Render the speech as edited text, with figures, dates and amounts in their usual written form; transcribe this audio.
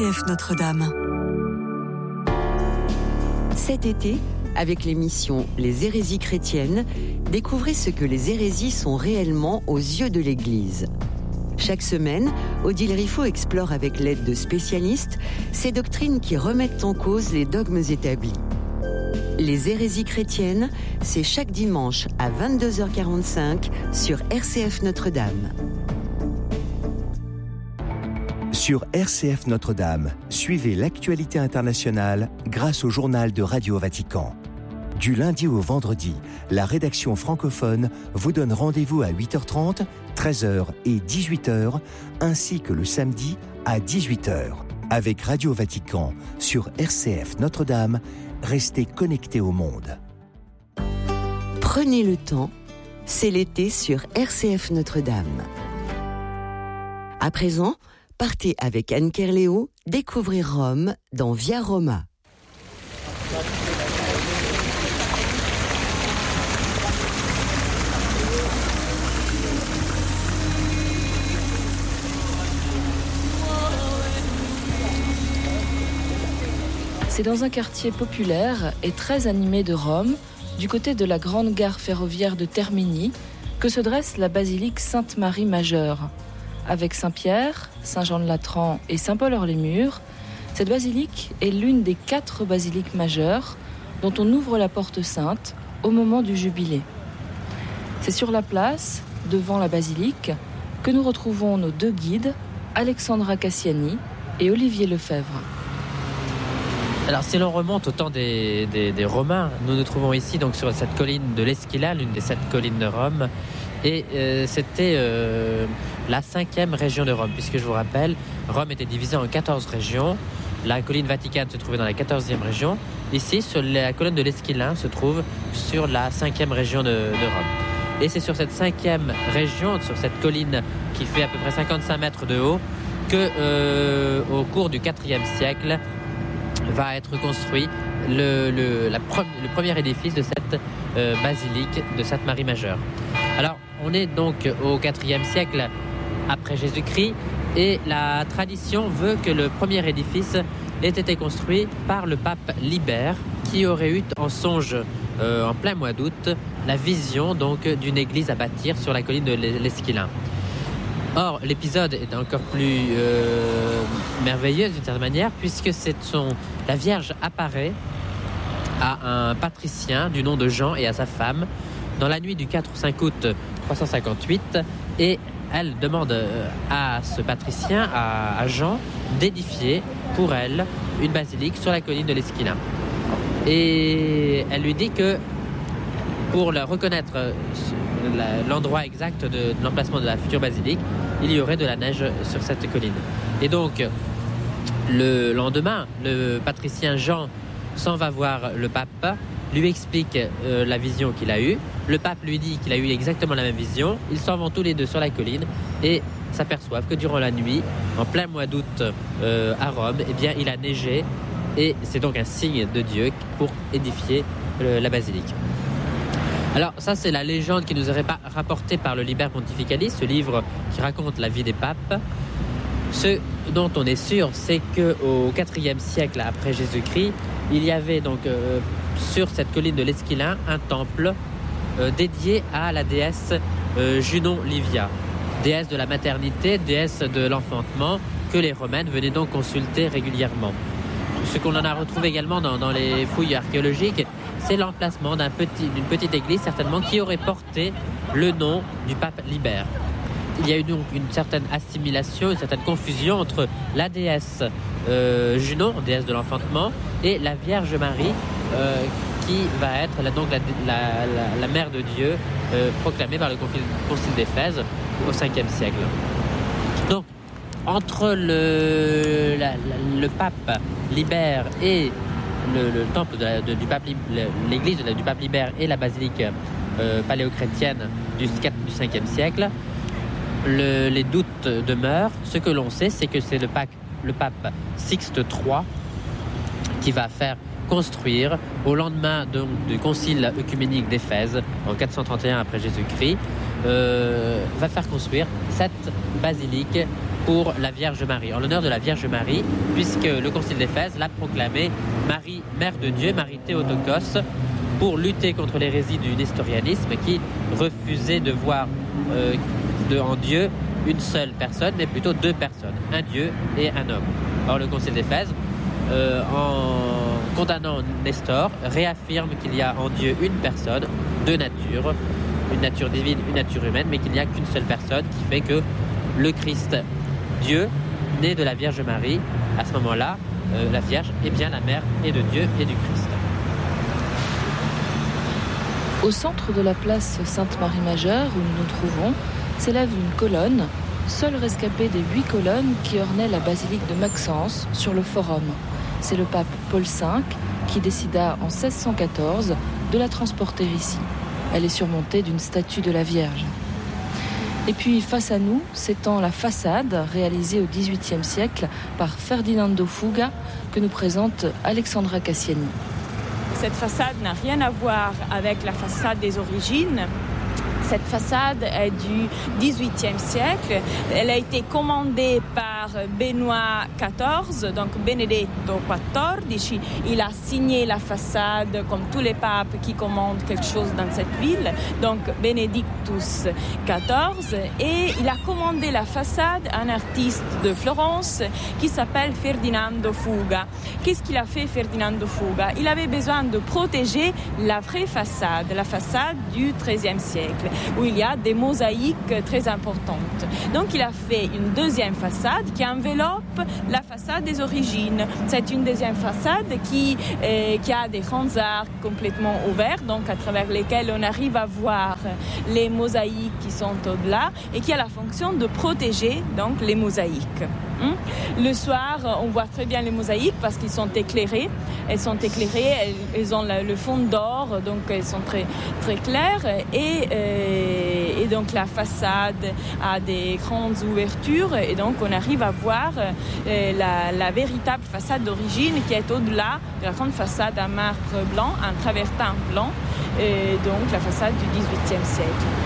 RCF Notre-Dame. Cet été, avec l'émission Les hérésies chrétiennes, découvrez ce que les hérésies sont réellement aux yeux de l'Église. Chaque semaine, Odile Riffaut explore avec l'aide de spécialistes ces doctrines qui remettent en cause les dogmes établis. Les hérésies chrétiennes, c'est chaque dimanche à 22h45 sur RCF Notre-Dame. Sur RCF Notre-Dame, suivez l'actualité internationale grâce au journal de Radio Vatican. Du lundi au vendredi, la rédaction francophone vous donne rendez-vous à 8h30, 13h et 18h, ainsi que le samedi à 18h. Avec Radio Vatican sur RCF Notre-Dame, restez connectés au monde. Prenez le temps, c'est l'été sur RCF Notre-Dame. À présent, partez avec Anne Kerléo découvrir Rome dans Via Roma. C'est dans un quartier populaire et très animé de Rome, du côté de la grande gare ferroviaire de Termini, que se dresse la basilique Sainte-Marie Majeure. Avec Saint-Pierre, Saint-Jean-de-Latran et Saint-Paul-hors-les-Murs, cette basilique est l'une des 4 basiliques majeures dont on ouvre la porte sainte au moment du jubilé. C'est sur la place, devant la basilique, que nous retrouvons nos 2 guides, Alexandra Cassiani et Olivier Lefebvre. Alors, si l'on remonte au temps des Romains, nous nous trouvons ici donc sur cette colline de l'Esquila, l'une des 7 collines de Rome, et c'était la 5e région de Rome, puisque je vous rappelle, Rome était divisée en 14 régions. La colline Vaticane se trouvait dans la 14e région. Ici, sur la colline de l'Esquilin, se trouve sur la 5e région de Rome. Et c'est sur cette 5e région, sur cette colline qui fait à peu près 55 mètres de haut, que au cours du 4e siècle, va être construit le premier édifice de cette basilique de Sainte-Marie Majeure. Alors, on est donc au 4e siècle après Jésus-Christ et la tradition veut que le premier édifice ait été construit par le pape Libère qui aurait eu en songe en plein mois d'août la vision donc d'une église à bâtir sur la colline de l'Esquilin. Or, l'épisode est encore plus merveilleux d'une certaine manière, puisque la Vierge apparaît à un patricien du nom de Jean et à sa femme dans la nuit du 4 au 5 août 358, et elle demande à ce patricien, à Jean, d'édifier pour elle une basilique sur la colline de l'Esquilin. Et elle lui dit que pour reconnaître l'endroit exact de l'emplacement de la future basilique, il y aurait de la neige sur cette colline. Et donc, le lendemain, le patricien Jean s'en va voir le pape, lui explique la vision qu'il a eue. Le pape lui dit qu'il a eu exactement la même vision. Ils s'en vont tous les deux sur la colline et s'aperçoivent que durant la nuit, en plein mois d'août à Rome, eh bien, il a neigé. Et c'est donc un signe de Dieu pour édifier la basilique. Alors ça, c'est la légende qui nous est rapportée par le Liber Pontificalis, ce livre qui raconte la vie des papes. Ce dont on est sûr, c'est qu'au IVe siècle après Jésus-Christ, il y avait donc sur cette colline de l'Esquilin un temple dédié à la déesse Junon Livia, déesse de la maternité, déesse de l'enfantement, que les Romaines venaient donc consulter régulièrement. Ce qu'on en a retrouvé également dans les fouilles archéologiques, c'est l'emplacement d'une petite église, certainement, qui aurait porté le nom du pape Libère. Il y a eu donc une certaine assimilation, une certaine confusion entre la déesse Junon, déesse de l'enfantement, et la Vierge Marie, qui va être donc la mère de Dieu, proclamée par le concile d'Éphèse au 5e siècle. Donc, entre le pape Libère et le temple du pape, l'église du pape Libère et la basilique paléochrétienne du 5e siècle, les doutes demeurent. Ce que l'on sait, c'est que c'est le pape Sixte III qui va faire construire, au lendemain du concile œcuménique d'Éphèse, en 431 après Jésus-Christ, va faire construire cette basilique pour la Vierge Marie, en l'honneur de la Vierge Marie, puisque le Concile d'Éphèse l'a proclamée Marie, Mère de Dieu, Marie Théotokos, pour lutter contre l'hérésie du nestorianisme qui refusait de voir en Dieu une seule personne, mais plutôt deux personnes, un Dieu et un homme. Or, le Concile d'Éphèse, en condamnant Nestor, réaffirme qu'il y a en Dieu une personne, deux natures, une nature divine, une nature humaine, mais qu'il n'y a qu'une seule personne qui fait que le Christ, Dieu, né de la Vierge Marie, à ce moment-là, la Vierge est bien la mère et de Dieu et du Christ. Au centre de la place Sainte-Marie-Majeure, où nous nous trouvons, s'élève une colonne, seule rescapée des 8 colonnes qui ornaient la basilique de Maxence sur le Forum. C'est le pape Paul V qui décida en 1614 de la transporter ici. Elle est surmontée d'une statue de la Vierge. Et puis face à nous s'étend la façade réalisée au XVIIIe siècle par Ferdinando Fuga que nous présente Alexandra Cassiani. Cette façade n'a rien à voir avec la façade des origines. Cette façade est du XVIIIe siècle. Elle a été commandée par Benoît XIV, donc Benedetto XIV. Il a signé la façade comme tous les papes qui commandent quelque chose dans cette ville, donc Benedictus XIV. Et il a commandé la façade à un artiste de Florence qui s'appelle Ferdinando Fuga. Qu'est-ce qu'il a fait, Ferdinando Fuga? Il avait besoin de protéger la vraie façade, la façade du XIIIe siècle, où il y a des mosaïques très importantes. Donc il a fait une deuxième façade qui enveloppe la façade des origines. C'est une deuxième façade qui a des grands arcs complètement ouverts, donc à travers lesquels on arrive à voir les mosaïques qui sont au-delà et qui a la fonction de protéger donc les mosaïques. Le soir, on voit très bien les mosaïques parce qu'ils sont éclairés. Elles sont éclairées, elles ont le fond d'or, donc elles sont très, très claires. Et donc la façade a des grandes ouvertures et donc on arrive à voir la véritable façade d'origine qui est au-delà de la grande façade à marbre blanc, un travertin blanc, et donc la façade du XVIIIe siècle.